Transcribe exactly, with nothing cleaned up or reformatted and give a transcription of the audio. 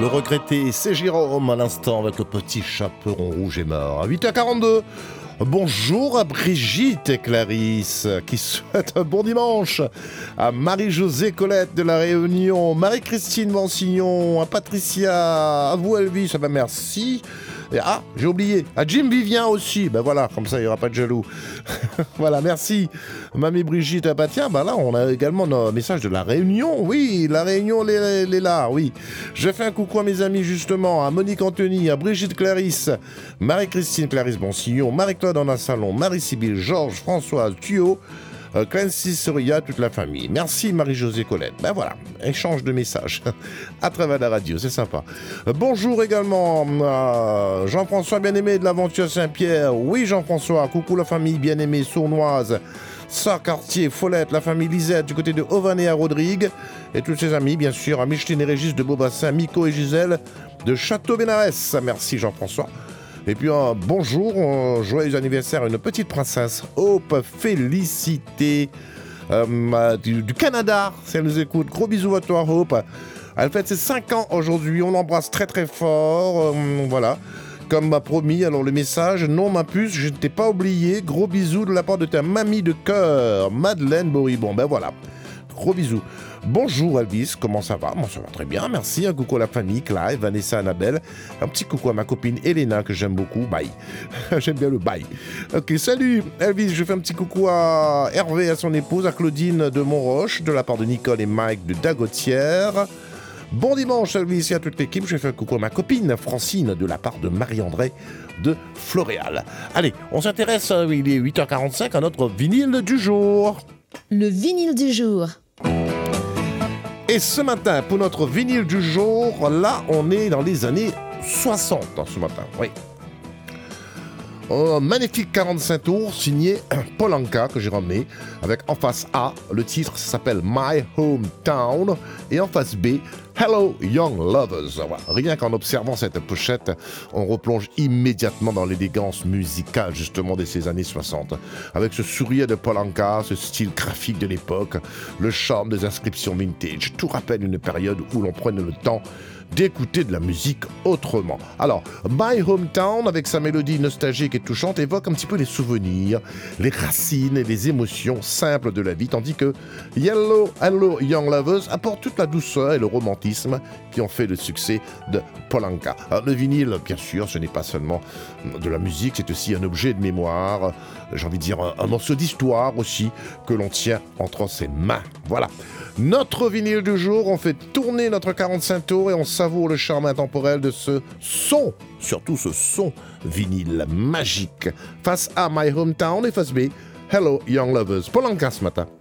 Le regretté, c'est Jérôme à l'instant avec le petit chaperon rouge et mort. À huit heures quarante-deux, bonjour à Brigitte et Clarisse qui souhaitent un bon dimanche. À Marie-Josée Colette de la Réunion, Marie-Christine Vancignon, à Patricia, à vous Elvis, ça va merci. Et ah, j'ai oublié, à Jim Vivien aussi, ben voilà, comme ça il n'y aura pas de jaloux. Voilà, merci. Mamie Brigitte, ah bah tiens, bah là on a également un message de la Réunion, oui, la Réunion, les, les là, oui. Je fais un coucou à mes amis justement, à Monique Anthony, à Brigitte Clarisse, Marie-Christine Clarisse Boncillon, Marie-Claude en un salon, Marie-Sybille, Georges, Françoise, Thuot, Euh, Clancy Soria, toute la famille. Merci Marie-Josée Colette. Ben voilà, échange de messages à travers la radio, c'est sympa. Euh, bonjour également à Jean-François Bien-Aimé de l'Aventure Saint-Pierre. Oui Jean-François, coucou la famille Bien-Aimée Sournoise, Sarre-Cartier, Follette, la famille Lisette du côté de Auvergne à Rodrigue et tous ses amis bien sûr, à Micheline et Régis de Beaubassin, Miko et Gisèle de Château-Bénarès. Merci Jean-François. Et puis un bonjour, un joyeux anniversaire à une petite princesse, Hope, félicité euh, du, du Canada, si elle nous écoute. Gros bisous à toi Hope. Elle fête ses cinq ans aujourd'hui, on l'embrasse très très fort, euh, voilà. Comme m'a promis, alors le message, non ma puce, je ne t'ai pas oublié, gros bisous de la part de ta mamie de cœur, Madeleine Boribon. Ben voilà, gros bisous. Bonjour Elvis, comment ça va? Moi ça va très bien, merci. Un coucou à la famille, Clive, Vanessa, Annabelle. Un petit coucou à ma copine Elena que j'aime beaucoup. Bye. J'aime bien le bye. Ok, salut Elvis, je fais un petit coucou à Hervé, à son épouse, à Claudine de Montroche, de la part de Nicole et Mike de Dagotière. Bon dimanche Elvis et à toute l'équipe. Je fais un coucou à ma copine Francine de la part de Marie-André de Floréal. Allez, on s'intéresse, il est huit heures quarante-cinq, à notre vinyle du jour. Le vinyle du jour. Et ce matin, pour notre vinyle du jour, là, on est dans les années soixante, hein, ce matin, oui. Un magnifique quarante-cinq tours signé Paul Anka que j'ai ramené, avec en face A, le titre s'appelle My Hometown, et en face B, Hello Young Lovers. Voilà. Rien qu'en observant cette pochette, on replonge immédiatement dans l'élégance musicale justement de ces années soixante. Avec ce sourire de Paul Anka, ce style graphique de l'époque, le charme des inscriptions vintage, tout rappelle une période où l'on prenait le temps d'écouter de la musique autrement. Alors, My Hometown, avec sa mélodie nostalgique et touchante, évoque un petit peu les souvenirs, les racines et les émotions simples de la vie, tandis que Yellow Hello Young Lovers apporte toute la douceur et le romantisme qui ont fait le succès de Paul Anka. Alors, le vinyle, bien sûr, ce n'est pas seulement de la musique, c'est aussi un objet de mémoire, j'ai envie de dire un, un morceau d'histoire aussi, que l'on tient entre ses mains. Voilà. Notre vinyle du jour, on fait tourner notre quarante-cinq tours et on savoure le charme intemporel de ce son, surtout ce son vinyle magique. Face A, My Hometown et face B, Hello Young Lovers. Paul Anka ce matin.